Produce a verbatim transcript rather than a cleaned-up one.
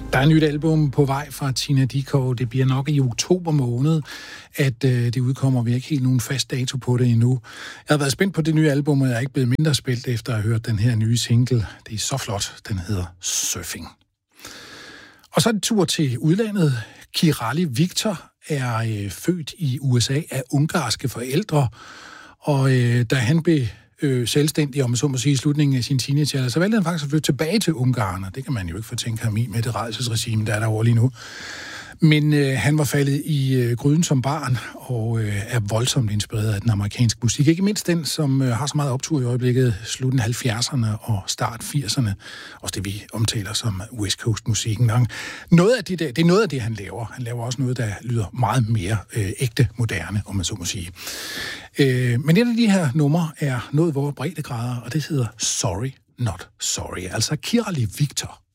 Der er et nyt album på vej fra Tina Dickow. Det bliver nok i oktober måned, at øh, det udkommer. Vi har ikke helt nogen fast dato på det endnu. Jeg har været spændt på det nye album, og jeg er ikke blevet mindre spændt efter at have hørt den her nye single. Det er så flot. Den hedder Surfing. Og så er det tur til udlandet. Kirali Viktor er øh, født i U S A af ungarske forældre, og øh, da han blev øh, selvstændig, om man så må sige, i slutningen af sin teenagealder, så valgte han faktisk at flytte tilbage til Ungarn, og det kan man jo ikke fortænke ham i med det rædselsregime, der er derovre lige nu. Men øh, han var faldet i øh, gryden som barn, og øh, er voldsomt inspireret af den amerikanske musik. Ikke mindst den, som øh, har så meget optur i øjeblikket, slutten af halvfjerdserne og start firserne. Også det, vi omtaler som West Coast-musikken. Noget af det, der, det er noget af det, han laver. Han laver også noget, der lyder meget mere øh, ægte moderne, om man så må sige. Øh, men et af de her numre er noget, hvor breddegrader, og det hedder Sorry Not Sorry. Altså Kirali Viktor.